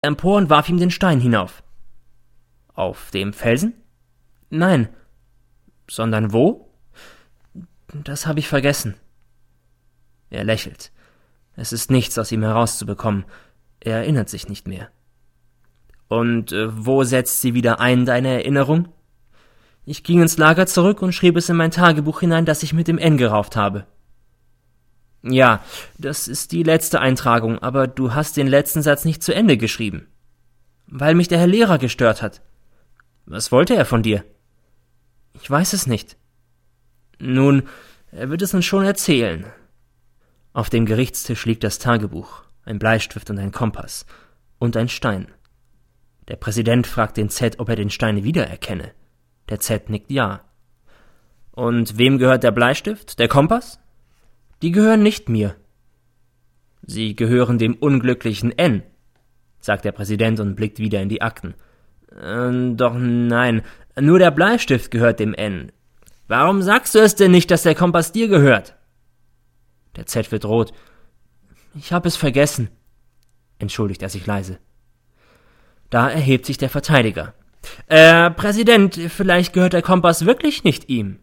empor und warf ihm den Stein hinauf. Auf dem Felsen? Nein. Sondern wo? Das habe ich vergessen. Er lächelt. Es ist nichts aus ihm herauszubekommen. Er erinnert sich nicht mehr. Und wo setzt sie wieder ein, deine Erinnerung? Ich ging ins Lager zurück und schrieb es in mein Tagebuch hinein, das ich mit dem N gerauft habe. Ja, das ist die letzte Eintragung, aber du hast den letzten Satz nicht zu Ende geschrieben. Weil mich der Herr Lehrer gestört hat. Was wollte er von dir? Ich weiß es nicht. Nun, er wird es uns schon erzählen. Auf dem Gerichtstisch liegt das Tagebuch, ein Bleistift und ein Kompass und ein Stein. Der Präsident fragt den Z, ob er den Stein wiedererkenne. Der Z nickt ja. Und wem gehört der Bleistift, der Kompass? Die gehören nicht mir. Sie gehören dem unglücklichen N, sagt der Präsident und blickt wieder in die Akten. Doch nein, nur der Bleistift gehört dem N. Warum sagst du es denn nicht, dass der Kompass dir gehört? Der Z wird rot. Ich habe es vergessen, entschuldigt er sich leise. Da erhebt sich der Verteidiger. Präsident, vielleicht gehört der Kompass wirklich nicht ihm.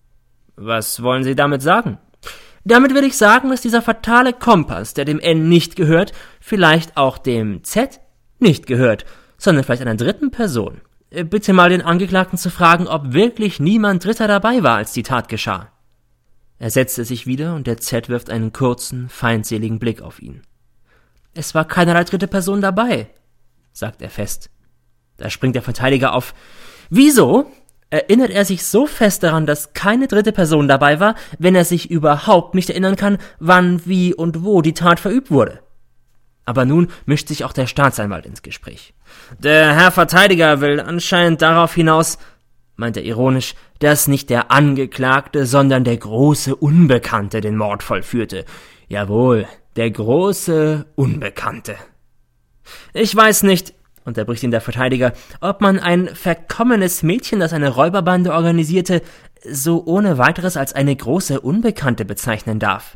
Was wollen Sie damit sagen? Damit will ich sagen, dass dieser fatale Kompass, der dem N nicht gehört, vielleicht auch dem Z nicht gehört, sondern vielleicht einer dritten Person. Bitte mal den Angeklagten zu fragen, ob wirklich niemand Dritter dabei war, als die Tat geschah. Er setzte sich wieder und der Z wirft einen kurzen, feindseligen Blick auf ihn. Es war keinerlei dritte Person dabei, sagt er fest. Da springt der Verteidiger auf. Wieso? Erinnert er sich so fest daran, dass keine dritte Person dabei war, wenn er sich überhaupt nicht erinnern kann, wann, wie und wo die Tat verübt wurde? Aber nun mischt sich auch der Staatsanwalt ins Gespräch. Der Herr Verteidiger will anscheinend darauf hinaus, meint er ironisch, dass nicht der Angeklagte, sondern der große Unbekannte den Mord vollführte. Jawohl, der große Unbekannte. Ich weiß nicht, unterbricht ihn der Verteidiger, ob man ein verkommenes Mädchen, das eine Räuberbande organisierte, so ohne weiteres als eine große Unbekannte bezeichnen darf.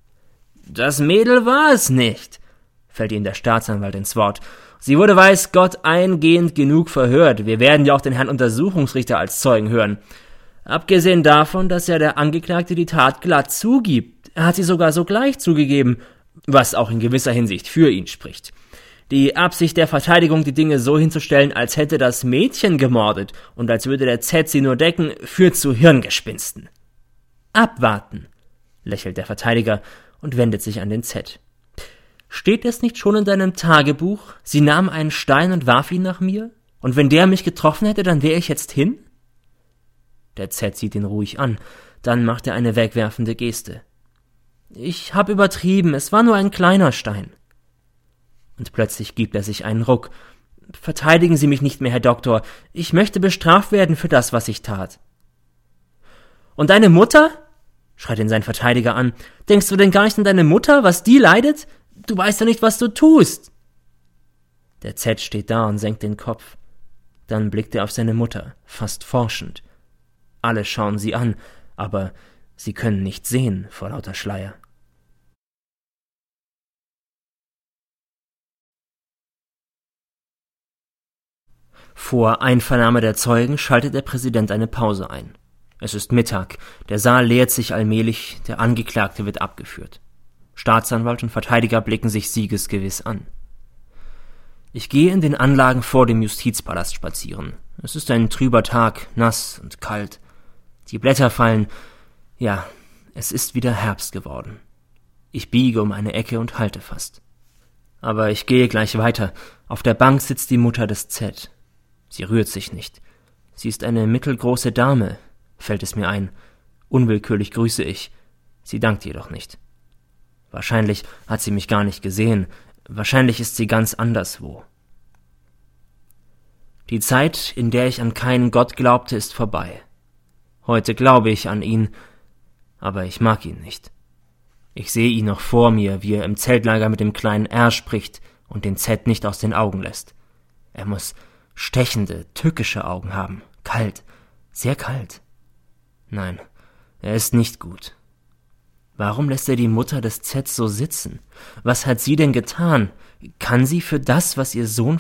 Das Mädel war es nicht, fällt ihm der Staatsanwalt ins Wort. Sie wurde, weiß Gott, eingehend genug verhört. Wir werden ja auch den Herrn Untersuchungsrichter als Zeugen hören. Abgesehen davon, dass ja der Angeklagte die Tat glatt zugibt. Er hat sie sogar sogleich zugegeben, was auch in gewisser Hinsicht für ihn spricht. Die Absicht der Verteidigung, die Dinge so hinzustellen, als hätte das Mädchen gemordet und als würde der Z sie nur decken, führt zu Hirngespinsten. Abwarten, lächelt der Verteidiger und wendet sich an den Z. Steht es nicht schon in deinem Tagebuch, sie nahm einen Stein und warf ihn nach mir? Und wenn der mich getroffen hätte, dann wäre ich jetzt hin? Der Z sieht ihn ruhig an, dann macht er eine wegwerfende Geste. Ich hab übertrieben, es war nur ein kleiner Stein. Und plötzlich gibt er sich einen Ruck. Verteidigen Sie mich nicht mehr, Herr Doktor. Ich möchte bestraft werden für das, was ich tat. Und deine Mutter? Schreit ihn sein Verteidiger an. Denkst du denn gar nicht an deine Mutter, was die leidet? Du weißt ja nicht, was du tust. Der Z steht da und senkt den Kopf. Dann blickt er auf seine Mutter, fast forschend. Alle schauen sie an, aber sie können nichts sehen vor lauter Schleier. Vor Einvernahme der Zeugen schaltet der Präsident eine Pause ein. Es ist Mittag, der Saal leert sich allmählich, der Angeklagte wird abgeführt. Staatsanwalt und Verteidiger blicken sich siegesgewiss an. Ich gehe in den Anlagen vor dem Justizpalast spazieren. Es ist ein trüber Tag, nass und kalt. Die Blätter fallen. Ja, es ist wieder Herbst geworden. Ich biege um eine Ecke und halte fast. Aber ich gehe gleich weiter. Auf der Bank sitzt die Mutter des Z. Sie rührt sich nicht. Sie ist eine mittelgroße Dame, fällt es mir ein. Unwillkürlich grüße ich. Sie dankt jedoch nicht. Wahrscheinlich hat sie mich gar nicht gesehen. Wahrscheinlich ist sie ganz anderswo. Die Zeit, in der ich an keinen Gott glaubte, ist vorbei. Heute glaube ich an ihn, aber ich mag ihn nicht. Ich sehe ihn noch vor mir, wie er im Zeltlager mit dem kleinen R spricht und den Z nicht aus den Augen lässt. Er muss stechende, tückische Augen haben. Kalt, sehr kalt. Nein, er ist nicht gut. Warum lässt er die Mutter des Z so sitzen? Was hat sie denn getan? Kann sie für das, was ihr Sohn